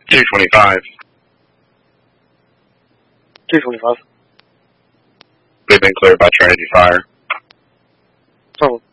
225. 225. We've been cleared by Trinity Fire. Oh.